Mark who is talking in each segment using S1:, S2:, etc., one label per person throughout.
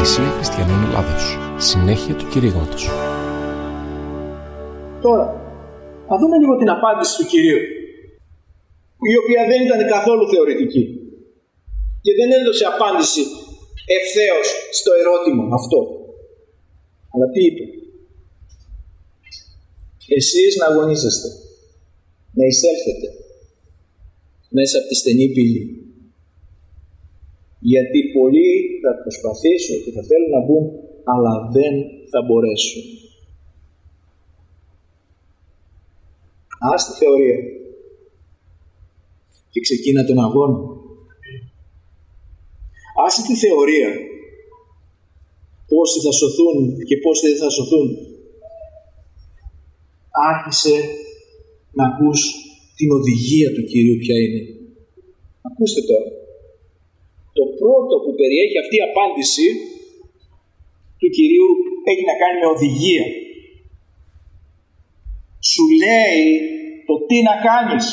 S1: Εκκλησία Χριστιανών Ελλάδος. Συνέχεια του κηρύγματος.
S2: Τώρα, θα δούμε λίγο την απάντηση του Κυρίου, η οποία δεν ήταν καθόλου θεωρητική και δεν έδωσε απάντηση ευθέως στο ερώτημα αυτό. Αλλά τι είπε? Εσείς να αγωνίζεστε, να εισέλθετε μέσα από τη στενή πύλη, γιατί πολλοί θα προσπαθήσουν και θα θέλουν να μπουν, αλλά δεν θα μπορέσουν. Ας τη θεωρία και ξεκίνα τον αγώνα. Άσε τη θεωρία πόσοι θα σωθούν και πόσοι δεν θα σωθούν. Άρχισε να ακούς την οδηγία του Κυρίου ποια είναι. Ακούστε τώρα. Το πρώτο που περιέχει αυτή η απάντηση του Κυρίου έχει να κάνει με οδηγία. Σου λέει το τι να κάνεις.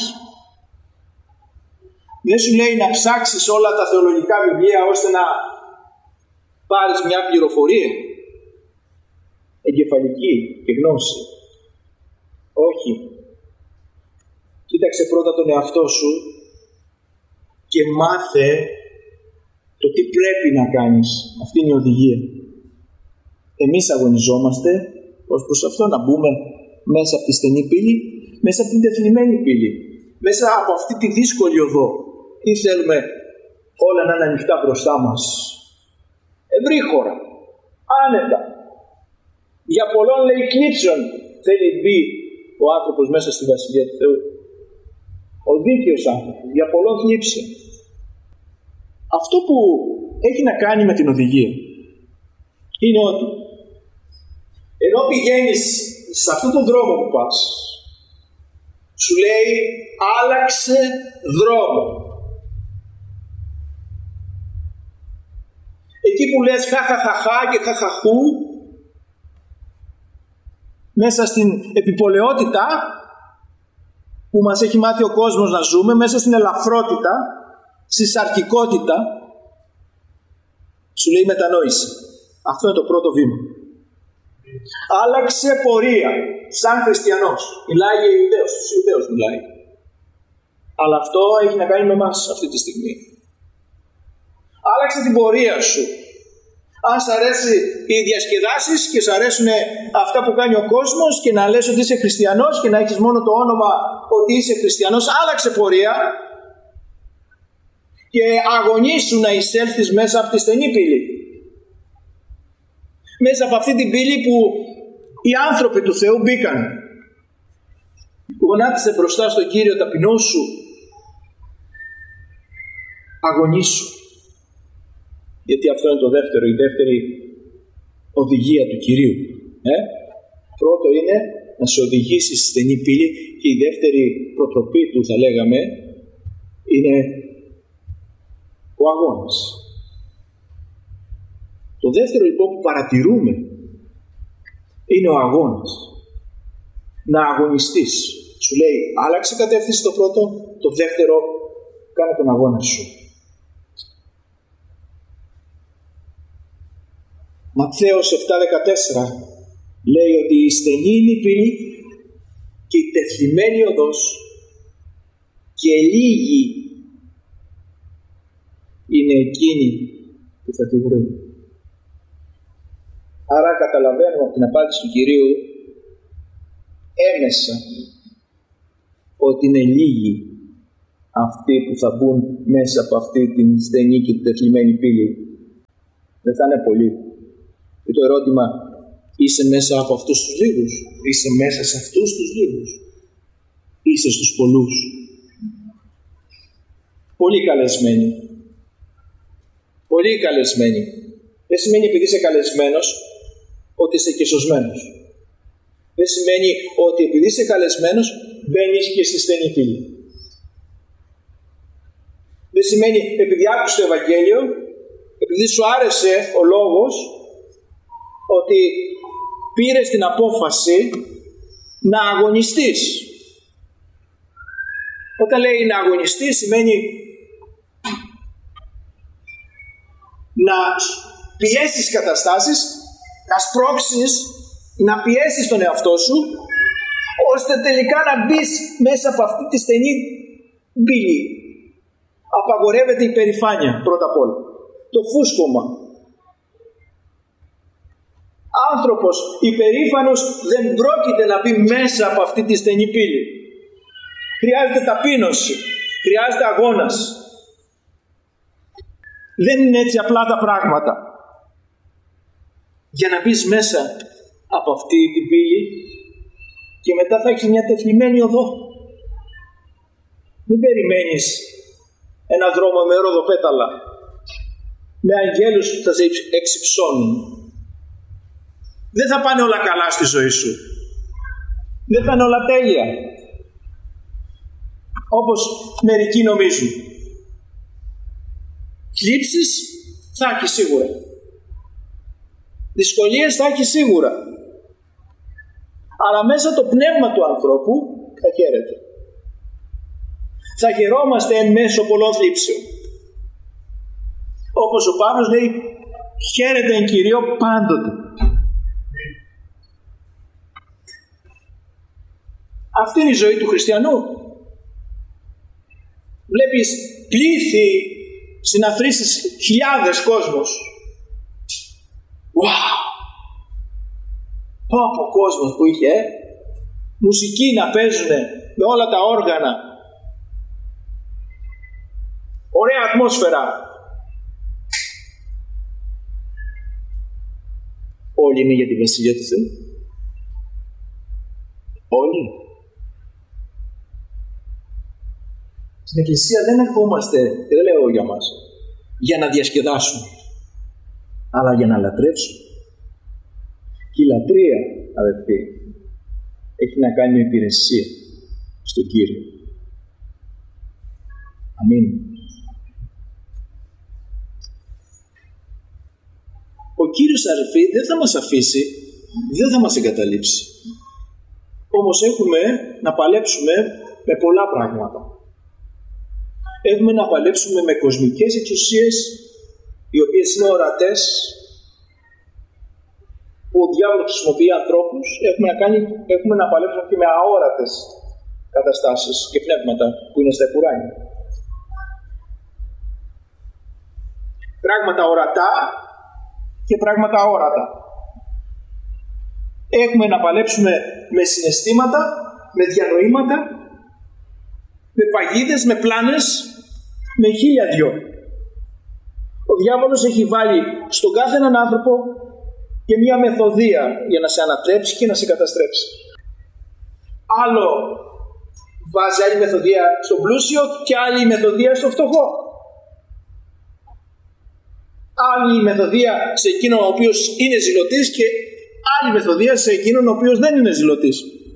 S2: Δεν σου λέει να ψάξεις όλα τα θεολογικά βιβλία ώστε να πάρεις μια πληροφορία εγκεφαλική και γνώση. Όχι. Κοίταξε πρώτα τον εαυτό σου και μάθε το τι πρέπει να κάνεις. Αυτή είναι η οδηγία. Εμείς αγωνιζόμαστε ως προς αυτό, να μπούμε μέσα από τη στενή πύλη, μέσα από την τεθνημένη πύλη, μέσα από αυτή τη δύσκολη οδό. Ή θέλουμε όλα να είναι ανοιχτά μπροστά μας, ευρύχωρα, άνετα. Για πολλών λέει θλίψεων θέλει μπει ο άνθρωπος μέσα στη Βασιλεία του Θεού. Ο δίκαιος άνθρωπος, για πολλών θλίψεων. Αυτό που έχει να κάνει με την οδηγία είναι ότι ενώ πηγαίνεις σε αυτόν τον δρόμο που πας, σου λέει άλλαξε δρόμο. Εκεί που λες χαχαχαχά και χαχαχού, μέσα στην επιπολαιότητα που μας έχει μάθει ο κόσμος να ζούμε, μέσα στην ελαφρότητα, στη σαρκικότητα, σου λέει μετανόηση. Αυτό είναι το πρώτο βήμα. Άλλαξε πορεία σαν χριστιανός. Μιλάει για Ιουδαίους, στους Ιουδαίους μιλάει. Αλλά αυτό έχει να κάνει με εμάς αυτή τη στιγμή. Άλλαξε την πορεία σου. Αν σ' αρέσει οι διασκεδάσεις και σ' αρέσουν αυτά που κάνει ο κόσμος και να λες ότι είσαι χριστιανός και να έχεις μόνο το όνομα ότι είσαι χριστιανός, άλλαξε πορεία και αγωνίσου να εισέλθεις μέσα από τη στενή πύλη. Μέσα από αυτή την πύλη που οι άνθρωποι του Θεού μπήκαν. Γονάτισε μπροστά στον Κύριο ταπεινό σου. Αγωνίσου. Γιατί αυτό είναι το δεύτερο, η δεύτερη οδηγία του Κυρίου. Πρώτο είναι να σε οδηγήσει στη στενή πύλη και η δεύτερη προτροπή του, θα λέγαμε, είναι ο αγώνας. Το δεύτερο λοιπόν που παρατηρούμε είναι ο αγώνας. Να αγωνιστείς. Σου λέει άλλαξε κατεύθυνση το πρώτο, το δεύτερο κάνε τον αγώνα σου. Ματθαίος 7:14 λέει ότι η στενή είναι η πύλη και η τεθλιμμένη οδός και λίγοι είναι εκείνοι που θα τη βρουν. Άρα καταλαβαίνουμε από την απάντηση του Κυρίου έμεσα ότι είναι λίγοι αυτοί που θα μπουν μέσα από αυτή την στενή και την τεθλιμμένη πύλη. Δεν θα είναι πολλοί. Και το ερώτημα, είσαι μέσα από αυτούς τους λίγους? Είσαι μέσα σε αυτούς τους λίγους? Είσαι στους πολλούς? Πολύ καλεσμένοι. Πολύ καλεσμένοι. Δεν σημαίνει επειδή είσαι καλεσμένος ότι είσαι και σωσμένος. Δεν σημαίνει ότι επειδή είσαι καλεσμένος μπαίνεις και στη στενή πύλη. Δεν σημαίνει επειδή άκουσες το Ευαγγέλιο, επειδή σου άρεσε ο λόγος, ότι πήρες την απόφαση να αγωνιστείς. Όταν λέει να αγωνιστείς σημαίνει να πιέσεις καταστάσεις, να σπρώξεις, να πιέσεις τον εαυτό σου, ώστε τελικά να μπεις μέσα από αυτή τη στενή πύλη. Απαγορεύεται η περηφάνεια πρώτα απ' όλα. Το φούσκωμα. Άνθρωπος υπερήφανος δεν πρόκειται να μπει μέσα από αυτή τη στενή πύλη. Χρειάζεται ταπείνωση. Χρειάζεται αγώνας. Δεν είναι έτσι απλά τα πράγματα. Για να μπεις μέσα από αυτή την πύλη και μετά θα έχεις μια τεθλιμμένη οδό. Μην περιμένεις ένα δρόμο με ροδοπέταλα, με αγγέλους που θα σε εξυψώνουν. Δεν θα πάνε όλα καλά στη ζωή σου. Δεν θα είναι όλα τέλεια, όπως μερικοί νομίζουν. Θλίψεις θα έχει σίγουρα. Δυσκολίες θα έχει σίγουρα. Αλλά μέσα το πνεύμα του ανθρώπου θα χαίρεται. Θα χαιρόμαστε εν μέσω πολλών θλίψεων. Όπως ο Παύλος λέει, χαίρεται εν Κυρίω πάντοτε. Αυτή είναι η ζωή του χριστιανού. Βλέπεις πλήθη, συναθρήσεις, χιλιάδες κόσμος. Wow! Πόπο κόσμος που είχε, μουσική να παίζουνε με όλα τα όργανα. Ωραία ατμόσφαιρα. Όλοι είναι για τη Βασιλεία του Θεού. Όλοι. Στην Εκκλησία δεν ερχόμαστε, και δεν λέω για μας, για να διασκεδάσουμε, αλλά για να λατρεύσουμε. Και η λατρεία, αδελφοί, έχει να κάνει με υπηρεσία στον Κύριο. Αμήν. Ο Κύριος, αδελφοί, δεν θα μας αφήσει, δεν θα μας εγκαταλείψει. Όμως έχουμε να παλέψουμε με πολλά πράγματα. Έχουμε να παλέψουμε με κοσμικές εξουσίες, οι οποίες είναι ορατές, που ο διάβολος χρησιμοποιεί ανθρώπους. Έχουμε να παλέψουμε και με αόρατες καταστάσεις και πνεύματα που είναι στα επουράνια. Πράγματα ορατά και πράγματα αόρατα. Έχουμε να παλέψουμε με συναισθήματα, με διανοήματα, με παγίδες, με πλάνες, με χίλια δυο. Ο διάβολος έχει βάλει στον κάθε έναν άνθρωπο και μία μεθοδεία για να σε ανατρέψει και να σε καταστρέψει. Άλλο βάζει άλλη μεθοδεία στον πλούσιο και άλλη μεθοδεία στο φτωχό. Άλλη μεθοδεία σε εκείνον ο οποίος είναι ζηλωτής και άλλη μεθοδεία σε εκείνον ο οποίος δεν είναι ζηλωτής.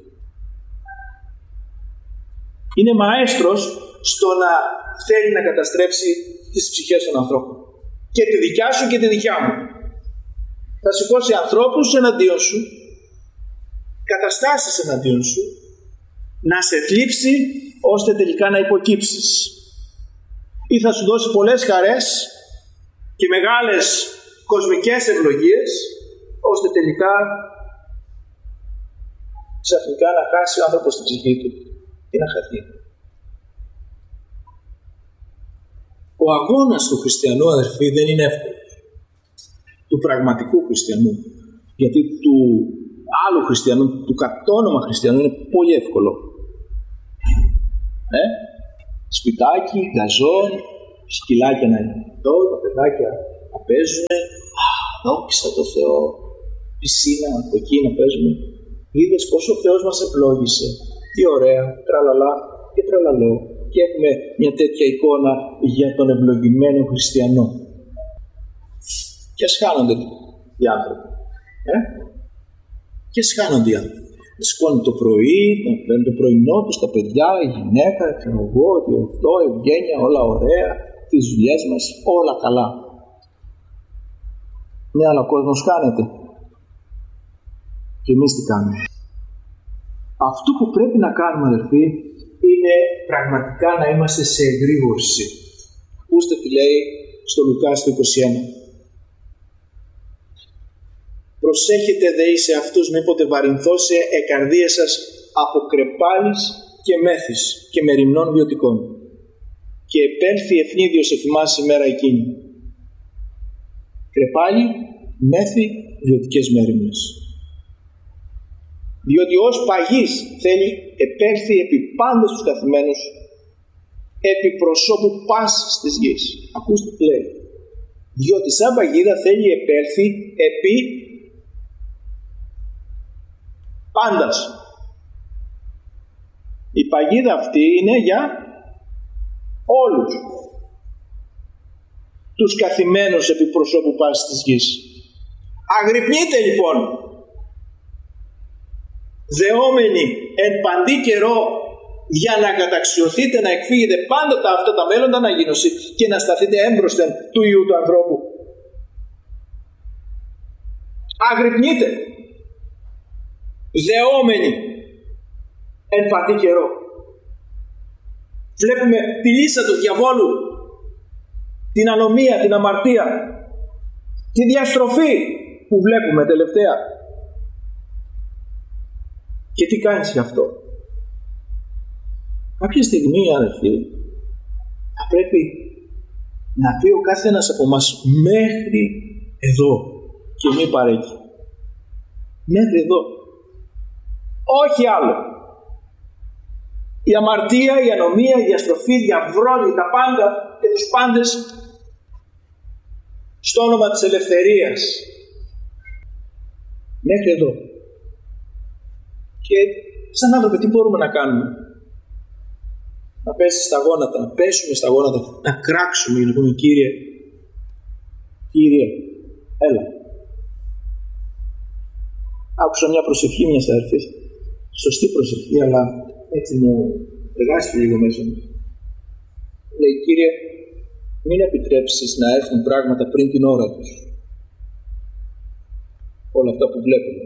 S2: Είναι μαέστρος στο να θέλει να καταστρέψει τις ψυχές των ανθρώπων. Και τη δικιά σου και τη δικιά μου. Θα σηκώσει ανθρώπους εναντίον σου, καταστάσεις εναντίον σου, να σε θλίψει ώστε τελικά να υποκύψεις. Ή θα σου δώσει πολλές χαρές και μεγάλες κοσμικές ευλογίες, ώστε τελικά ξαφνικά να χάσει ο άνθρωπος την ψυχή του και να χαθεί. Ο αγώνας του χριστιανού, αδερφοί, δεν είναι εύκολος. Του πραγματικού χριστιανού. Γιατί του άλλου χριστιανού, του κατόνομα χριστιανού, είναι πολύ εύκολο. Σπιτάκι, γκαζόν, σκυλάκια να είναι εδώ, τα παιδάκια να παίζουν. Δόξα τω Θεώ, πισίνα από εκεί να παίζουμε. Είδες πόσο ο Θεός μας ευλόγησε. Τι ωραία, τραλαλά και τραλαλό. Και έχουμε μια τέτοια εικόνα για τον ευλογημένο χριστιανό. Και ας χάνονται οι άνθρωποι. Και ας χάνονται οι άνθρωποι. Σηκώνουν το πρωί, παίρνουν το πρωινό τους, τα παιδιά, η γυναίκα, ξέρω εγώ, αυτό, η ευγένεια, όλα ωραία, τις δουλειές μας, όλα καλά. Ναι, αλλά ο κόσμος χάνεται. Και εμείς τι κάνουμε? Αυτό που πρέπει να κάνουμε, αδερφοί, είναι πραγματικά να είμαστε σε εγρήγορση. Ακούστε τι λέει στο Λουκάς το 21. Προσέχετε δε εις αυτούς, μήποτε βαρυνθώσει εκαρδίες σας από κρεπάλης και μέθης και μεριμνών βιωτικών. Και επέλθει ευνίδιος εφημάς ημέρα εκείνη. Κρεπάλι, μέθη, βιωτικές μέριμνες. Διότι ως παγής θέλει επέλθει επί πάντες τους καθημένους, επί προσώπου πάσης της γης. Ακούστε τι λέει. Διότι σαν παγίδα θέλει επέλθει επί πάντας. Η παγίδα αυτή είναι για όλους τους καθημένους επί προσώπου πάσης της γης. Αγρυπνείτε λοιπόν, δεόμενοι εν παντή καιρό, για να καταξιωθείτε, να εκφύγετε πάντοτε αυτά τα μέλλοντα αναγίνωση και να σταθείτε έμπροσθεν του Υιού του ανθρώπου. Αγρυπνείτε, δεόμενοι εν παντή καιρό. Βλέπουμε τη λύσα του διαβόλου, την ανομία, την αμαρτία, τη διαστροφή που βλέπουμε τελευταία. Και τι κάνεις γι' αυτό? Κάποια στιγμή, αδελφοί, θα πρέπει να πει ο κάθε ένας από μας μέχρι εδώ και μη παρέκει. Μέχρι εδώ. Όχι άλλο. Η αμαρτία, η ανομία, η διαστροφή διαβρώνει τα πάντα και τους πάντες στο όνομα της ελευθερίας. Μέχρι εδώ. Και σαν άνθρωποι τι μπορούμε να κάνουμε? Να πέσει στα γόνατα, να πέσουμε στα γόνατα, να κράξουμε και να πούμε Κύριε, έλα. Άκουσα μια προσευχή μιας αδερφής, σωστή προσευχή, αλλά έτσι μου εργάστηκε λίγο μέσα μου. Λέει, Κύριε, μην επιτρέψεις να έρθουν πράγματα πριν την ώρα τους. Όλα αυτά που βλέπουμε.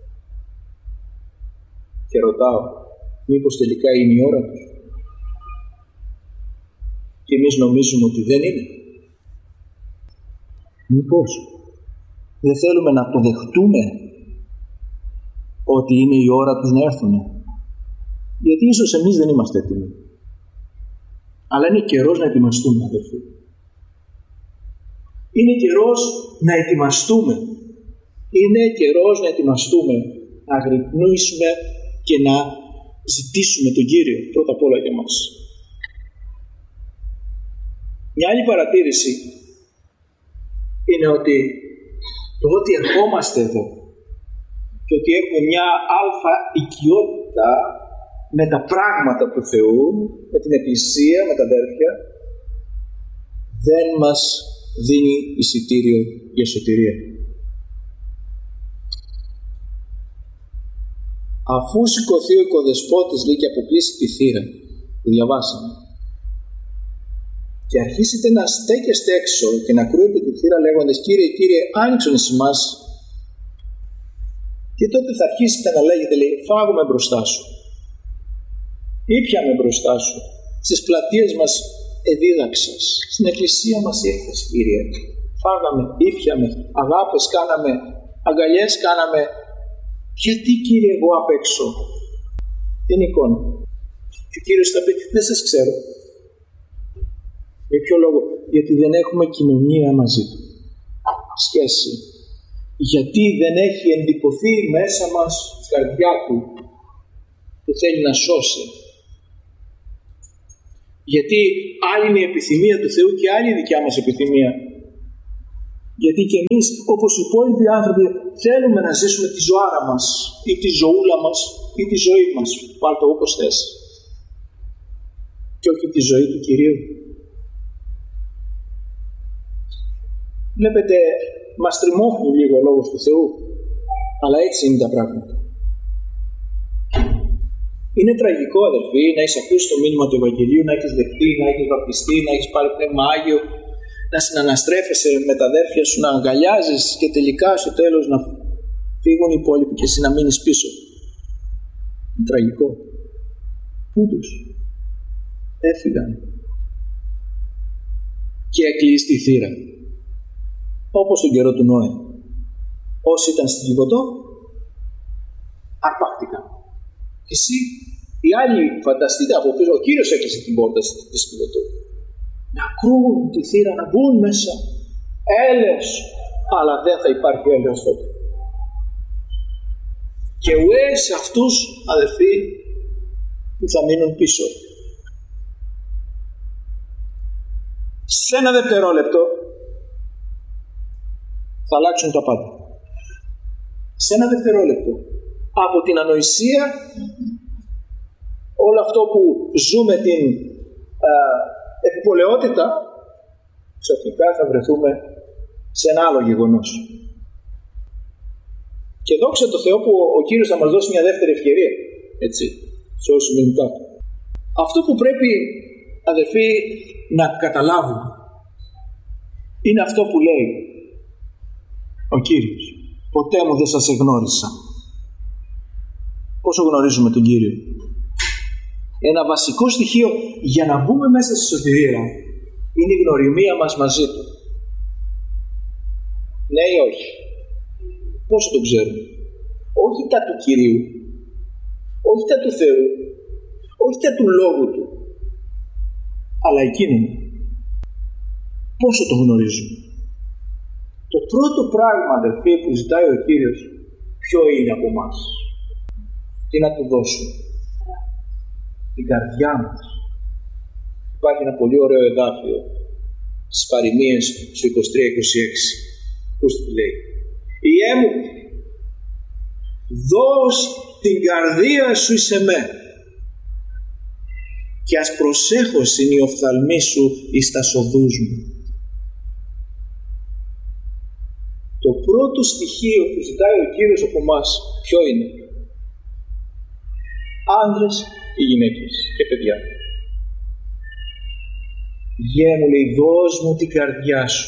S2: Και ρωτάω, μήπως τελικά είναι η ώρα τους? Και εμείς νομίζουμε ότι δεν είναι. Μήπως δεν θέλουμε να αποδεχτούμε ότι είναι η ώρα τους να έρθουν? Γιατί ίσως εμείς δεν είμαστε έτοιμοι. Αλλά είναι καιρός να ετοιμαστούμε, αδελφοί. Είναι καιρός να ετοιμαστούμε. Είναι καιρός να ετοιμαστούμε, να αγρυπνήσουμε και να ζητήσουμε τον Κύριο πρώτα απ' όλα για μας. Μια άλλη παρατήρηση είναι ότι το ότι ερχόμαστε εδώ και ότι έχουμε μια αλφα οικειότητα με τα πράγματα του Θεού, με την Εκκλησία, με τα αδέρφια, δεν μας δίνει εισιτήριο για σωτηρία. Αφού σηκωθεί ο οικοδεσπότης, λέει, και αποκλείσει τη θύρα, που διαβάσαμε, και αρχίσετε να στέκεστε έξω και να κρούετε τη θύρα λέγοντας Κύριε, Κύριε, άνοιξον εις εμάς, και τότε θα αρχίσετε να λέγετε, λέει, φάγουμε μπροστά σου, ήπιαμε μπροστά σου, στις πλατείες μας εδίδαξες, στην εκκλησία μας ήρθες, Κύριε, φάγαμε, ήπιαμε, αγάπες κάναμε, αγκαλιές κάναμε. Γιατί, Κύριε, εγώ απ' έξω? Την εικόνα. Και ο Κύριος θα πει, δεν σας ξέρω. Για ποιο λόγο? Γιατί δεν έχουμε κοινωνία μαζί του. Σχέση. Γιατί δεν έχει εντυπωθεί μέσα μας η καρδιά του που θέλει να σώσει. Γιατί άλλη είναι η επιθυμία του Θεού και άλλη η δικιά μας επιθυμία. Γιατί και εμείς, όπως οι υπόλοιποι άνθρωποι, θέλουμε να ζήσουμε τη ζωάρα μας ή τη ζωούλα μας ή τη ζωή μας. Βάλτε το όπως θες. Και όχι τη ζωή του Κυρίου. Βλέπετε, μας τριμώχνει λίγο ο Λόγος του Θεού, αλλά έτσι είναι τα πράγματα. Είναι τραγικό, αδελφοί, να έχεις ακούσει το μήνυμα του Ευαγγελίου, να έχεις δεχτεί, να έχεις βαπτιστεί, να έχεις πάρει πνεύμα Άγιο, να συναναστρέφεσαι με τα αδέρφια σου, να αγκαλιάζεις και τελικά στο τέλος να φύγουν οι υπόλοιποι και εσύ να μείνεις πίσω. Είναι τραγικό. Πού τους? Έφυγαν. Και έκλεισε τη θύρα. Όπως τον καιρό του Νόε. Όσοι ήταν στην Κιβωτό, αρπάχτηκαν. Και εσύ, οι άλλοι, φανταστείτε από πίσω, ο Κύριος έκλεισε την πόρτα της Κιβωτό. Να κρούν τη θύρα, να μπουν μέσα. Έλεος. Αλλά δεν θα υπάρχει έλεος τότε. Και ουέ σε αυτούς, αδελφοί, που θα μείνουν πίσω. Σε ένα δευτερόλεπτο θα αλλάξουν τα πάντα. Σε ένα δευτερόλεπτο. Από την ανοησία, όλο αυτό που ζούμε την επιπολαιότητα, ξαφνικά θα βρεθούμε σε ένα άλλο γεγονός. Και δόξα τω Θεώ που ο Κύριος θα μας δώσει μια δεύτερη ευκαιρία, έτσι, σε όσους μείνουν κάτω. Αυτό που πρέπει, αδελφοί, να καταλάβουμε είναι αυτό που λέει ο Κύριος. Ποτέ μου δεν σας εγνώρισα. Πόσο γνωρίζουμε τον Κύριο? Ένα βασικό στοιχείο για να μπούμε μέσα στη σωτηρία είναι η γνωριμία μας μαζί Του. Ναι ή όχι? Πόσο το ξέρουμε? Όχι τα του Κυρίου, όχι τα του Θεού, όχι τα του Λόγου Του, αλλά εκείνον. Πόσο το γνωρίζουμε? Το πρώτο πράγμα, αδελφοί, που ζητάει ο Κύριος, ποιο είναι από εμάς? Τι να Του δώσουμε? Την καρδιά μας. Υπάρχει ένα πολύ ωραίο εδάφιο στις Παροιμίες στο 23-26. Ακούστε τι λέει. Ιέ μου, δώσ' την καρδία σου εις εμέ και ας προσέχω στην η οφθαλμή σου εις τα οδούς μου. Το πρώτο στοιχείο που ζητάει ο Κύριος από εμάς ποιο είναι? Άντρες και γυναίκες και παιδιά. Γε μου, λέει, δώσ' μου την καρδιά σου.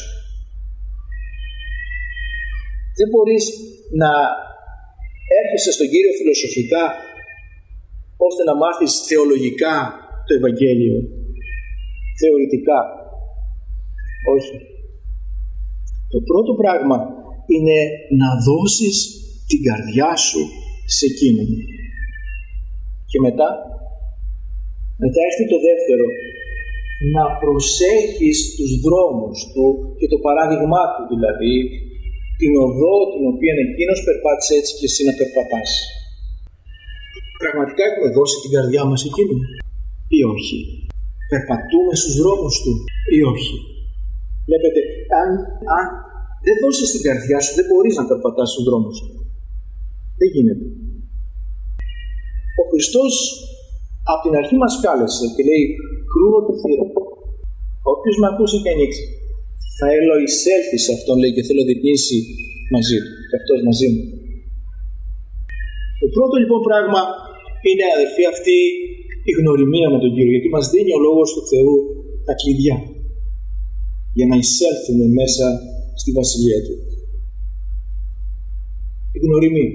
S2: Δεν μπορείς να έρχεσαι στον Κύριο φιλοσοφικά ώστε να μάθεις θεολογικά το Ευαγγέλιο, θεωρητικά. Όχι. Το πρώτο πράγμα είναι να δώσεις την καρδιά σου σε εκείνον. Και μετά έρθει το δεύτερο, να προσέχεις τους δρόμους του και το παράδειγμά του, δηλαδή την οδό την οποία εκείνος περπάτησε, έτσι και εσύ να περπατάς. Πραγματικά έχουμε δώσει την καρδιά μας εκείνον ή όχι? Περπατούμε στους δρόμους του ή όχι? Βλέπετε, αν δεν δώσεις την καρδιά σου, δεν μπορείς να περπατάς στους δρόμους του. Δεν γίνεται. Ο Χριστός από την αρχή μας κάλεσε και λέει, κρούω τη θύρα. Όποιος με ακούσει και ανοίξει, θα ελοεισέλθει σε αυτόν, λέει, και θέλω να διπνήσει μαζί του. Και αυτός μαζί μου. Το πρώτο λοιπόν πράγμα είναι, αδελφοί, αυτή η γνωριμία με τον Κύριο, γιατί μας δίνει ο Λόγος του Θεού τα κλειδιά για να εισέλθουμε μέσα στη Βασιλεία Του. Η γνωριμία.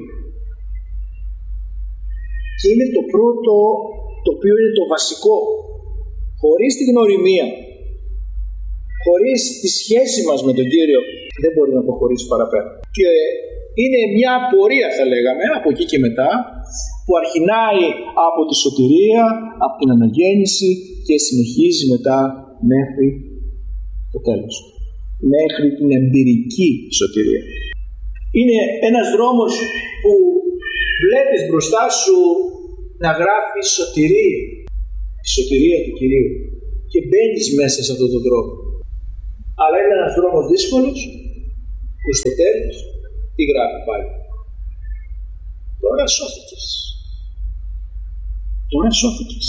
S2: Και είναι το πρώτο, το οποίο είναι το βασικό. Χωρίς τη γνωριμία, χωρίς τη σχέση μας με τον Κύριο, δεν μπορεί να προχωρήσει παραπέρα. Και είναι μια πορεία, θα λέγαμε, από εκεί και μετά, που αρχινάει από τη σωτηρία, από την αναγέννηση και συνεχίζει μετά μέχρι το τέλος. Μέχρι την εμπειρική σωτηρία. Είναι ένας δρόμος που βλέπεις μπροστά σου να γράφει σωτηρία. Η σωτηρία του Κυρίου. Και μπαίνεις μέσα σε αυτόν τον δρόμο. Αλλά είναι ένας δρόμος δύσκολος που στο τέλος τι γράφει πάλι? Τώρα σώθηκες. Τώρα σώθηκες.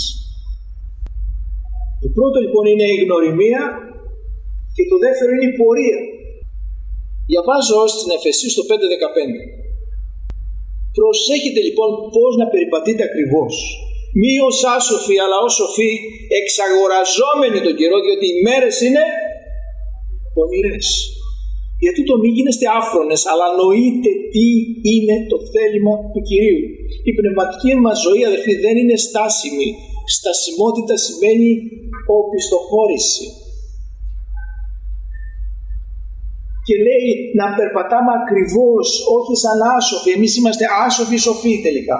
S2: Το πρώτο λοιπόν είναι η γνωριμία και το δεύτερο είναι η πορεία. Διαβάζω στην Εφεσίους το 5:15. Προσέχετε λοιπόν πώς να περιπατείτε ακριβώς. Μη ως άσοφοι, αλλά ως σοφοί, εξαγοραζόμενοι τον καιρό, διότι οι μέρες είναι πονηρές. Γιατί το μη γίνεστε άφρονες, αλλά νοείτε τι είναι το θέλημα του Κυρίου. Η πνευματική μας ζωή, αδελφοί, δεν είναι στάσιμη. Στασιμότητα σημαίνει οπισθοχώρηση. και λέει να περπατάμε ακριβώς, όχι σαν άσοφοι. Εμείς είμαστε άσοφοι σοφοί τελικά.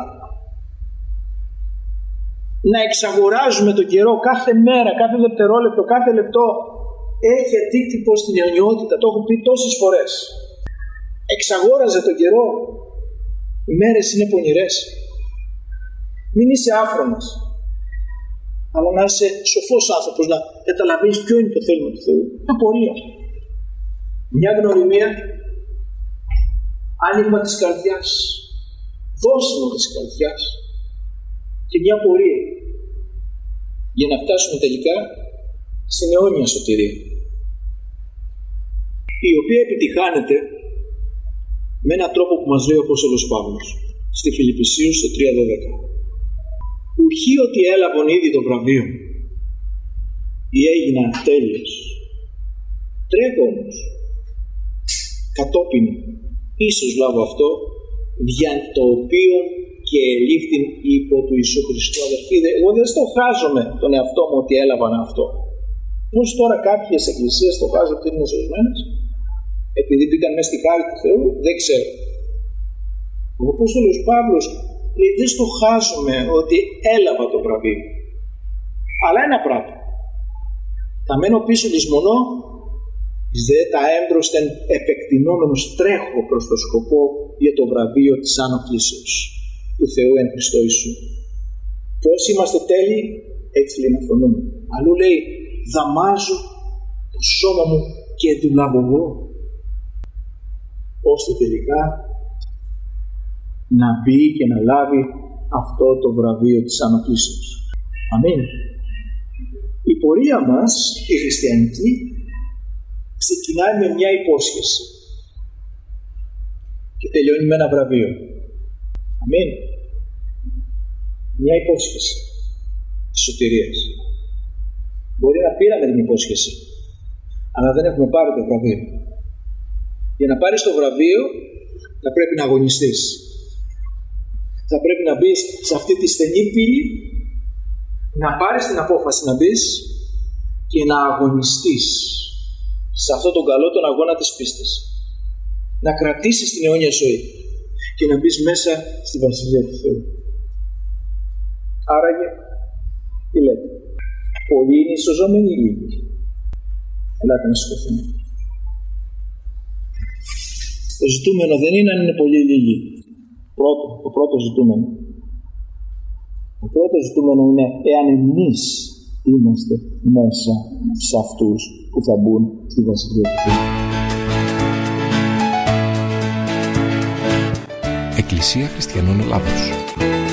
S2: Να εξαγοράζουμε τον καιρό κάθε μέρα, κάθε δευτερόλεπτο, κάθε λεπτό. Έχει αντίκτυπο στην αιωνιότητα, το έχω πει τόσες φορές. Εξαγόραζε τον καιρό. Οι μέρες είναι πονηρές. Μην είσαι άφρονας, αλλά να είσαι σοφός άνθρωπος, να καταλαβαίνεις ποιο είναι το θέλημα του Θεού. Μια πορεία. Μια γνωριμία, άνοιγμα της καρδιάς, δώσιμο της καρδιάς και μια πορεία για να φτάσουμε τελικά στην αιώνια σωτηρία, η οποία επιτυχάνεται με έναν τρόπο που μας λέει ο Απόστολος Παύλος στη Φιλιππισίους στο 3:12. Ουχή ότι έλαβον ήδη το βραβείο ή έγινα τέλειος. Τρέχω όμως κατόπιν ίσως λάβω αυτό, δια το οποίο και ελήφθην υπό του Ιησού Χριστού. Αδερφοί, εγώ δεν στοχάζομαι τον εαυτό μου ότι έλαβαν αυτό. Πώς τώρα κάποιες εκκλησίες στοχάζουν ότι είναι σωσμένες, επειδή μπήκαν μέσα στη χάρη του Θεού, δεν ξέρω. Ο Απόστολος Παύλος λέει, δεν στοχάζομαι ότι έλαβα το βραβείο. Αλλά ένα πράγμα. Θα μένω πίσω λησμονώ, δε τα έμπροσθεν επεκτηνόμενος τρέχω προς το σκοπό για το βραβείο της άνω κλήσεως του Θεού εν Χριστώ Ιησού. Και όσοι είμαστε τέλειοι, έτσι λέει να φρονούμε. Αλλού λέει, δαμάζω το σώμα μου και δουλαβογώ, ώστε τελικά να μπει και να λάβει αυτό το βραβείο της άνω κλήσεως. Αμήν. Η πορεία μας, η χριστιανική, ξεκινάει με μια υπόσχεση και τελειώνει με ένα βραβείο. Αμήν. Μια υπόσχεση της σωτηρίας. Μπορεί να πήραμε την υπόσχεση, αλλά δεν έχουμε πάρει το βραβείο. Για να πάρεις το βραβείο θα πρέπει να αγωνιστείς. Θα πρέπει να μπεις σε αυτή τη στενή πύλη, να πάρεις την απόφαση να μπεις και να αγωνιστείς σε αυτόν τον καλό τον αγώνα της πίστης. Να κρατήσεις την αιώνια ζωή και να μπεις μέσα στη Βασιλεία του Θεού. Άραγε, τι λέτε, πολλοί είναι οι σωζόμενοι ή λίγοι? Ελάτε να σηκωθούμε. Το ζητούμενο δεν είναι αν είναι πολλοί ή λίγοι. Το πρώτο ζητούμενο. Το πρώτο ζητούμενο είναι εάν εμείς είμαστε μέσα σε αυτούς που θα μπουν στη Βασιλεία του Θεού.
S1: Εκκλησία Χριστιανών Ελλάδος.